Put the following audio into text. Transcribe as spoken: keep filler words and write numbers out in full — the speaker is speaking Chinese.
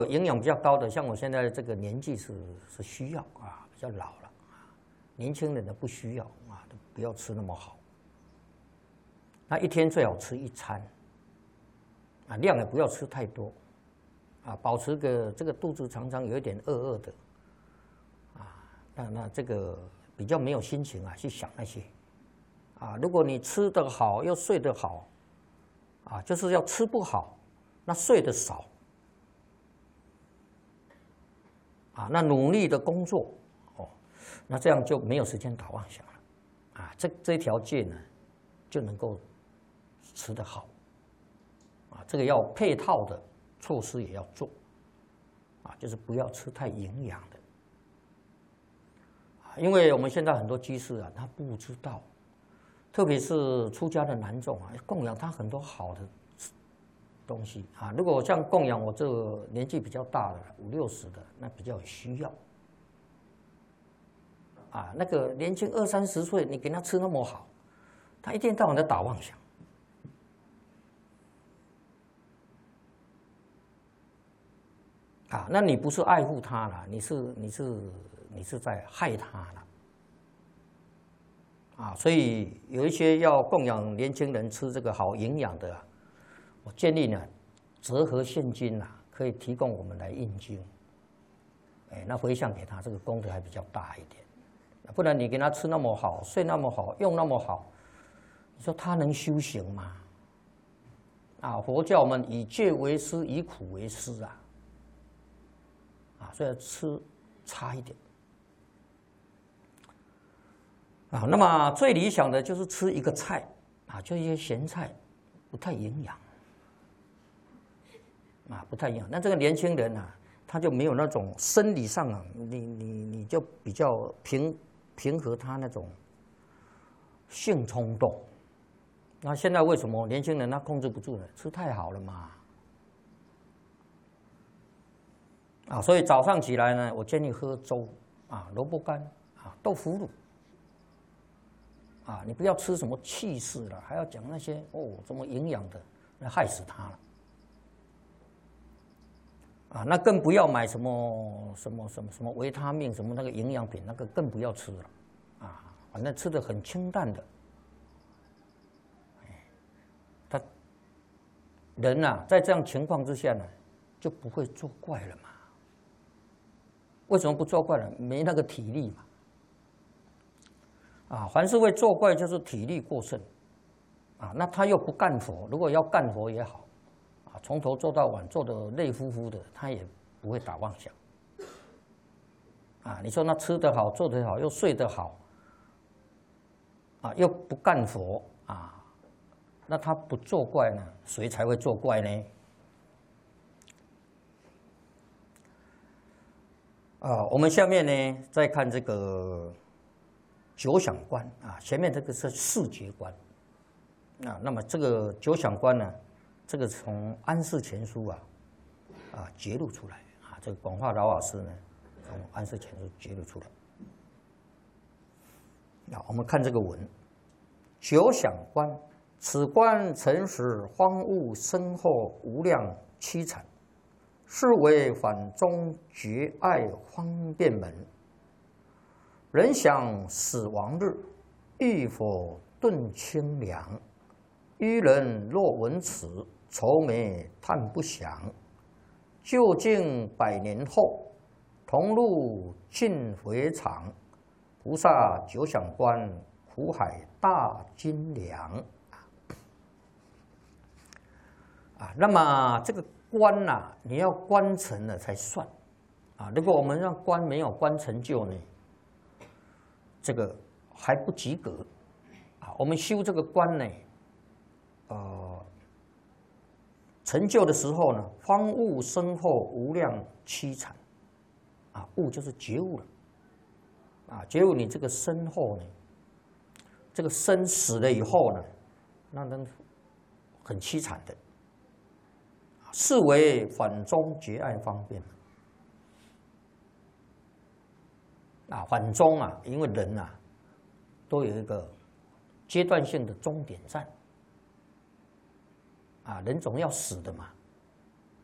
营养比较高的，像我现在这个年纪是是需要啊，比较老了，年轻人的不需要啊，不要吃那么好。那一天最好吃一餐，啊，量也不要吃太多，啊，保持个这个肚子常常有一点饿饿的，啊，那那这个比较没有心情啊去想那些，啊，如果你吃得好又睡得好，啊，就是要吃不好，那睡得少。啊，那努力的工作，哦，那这样就没有时间打妄想了，啊，这这条界呢，就能够吃得好，啊，这个要配套的措施也要做，啊，就是不要吃太营养的，啊，因为我们现在很多居士啊，他不知道，特别是出家的男众啊，供养他很多好的东西啊，如果像供养我这个年纪比较大的五六十的，那比较有需要。啊，那个年轻二三十岁，你给他吃那么好，他一天到晚在打妄想。啊，那你不是爱护他了，你是你是你是在害他了。啊，所以有一些要供养年轻人吃这个好营养的啊。我建议呢，折合现金呐、啊，可以提供我们来印经。哎，那回向给他，这个功德还比较大一点。不然你给他吃那么好，睡那么好，用那么好，你说他能修行吗？啊，佛教我们以戒为师，以苦为师啊。啊，所以吃差一点。啊，那么最理想的就是吃一个菜啊，就一些咸菜，不太营养。啊，不太一样。那这个年轻人啊，他就没有那种生理上啊，你你你就比较平平和他那种性冲动。那现在为什么年轻人他控制不住呢？吃太好了嘛。啊，所以早上起来呢，我建议喝粥啊，萝卜干啊，豆腐乳。啊，你不要吃什么气势了，还要讲那些哦，什么营养的，那害死他了。啊，那更不要买什么什么什么什么维他命，什么那个营养品，那个更不要吃了，啊，反正吃的很清淡的。他人啊，在这样情况之下呢，就不会作怪了嘛。为什么不作怪了？没那个体力嘛。啊，凡是会作怪，就是体力过剩。啊，那他又不干活，如果要干活也好。啊，从头做到晚，做得累乎乎的，他也不会打妄想。啊，你说那吃得好，做得好，又睡得好，啊，又不干活啊，那他不作怪呢，谁才会作怪呢？啊，我们下面呢再看这个九想观啊，前面这个是视觉观。啊，那么这个九想观呢？这个从安世全书啊，啊揭露出来啊，这个广化老法师呢，从安世全书揭露出来。啊，我们看这个文，九想观，此观曾使荒芜深厚无量凄惨，是为反中绝爱方便门。人想死亡日，欲否顿清凉？愚人若闻此，愁眉叹不详。究竟百年后，同入尽回肠。菩萨九想观，苦海大金梁。啊，那么这个观呐、啊，你要观成了才算。啊，如果我们让观没有观成就呢，这个还不及格。啊，我们修这个观呢。呃，成就的时候呢，荒芜深厚无量凄惨，啊，悟就是觉悟了，啊，觉悟你这个身后呢，这个身死了以后呢，那能很凄惨的，是为反中绝爱方便。啊，反中啊，因为人啊，都有一个阶段性的终点站。啊，人总要死的嘛，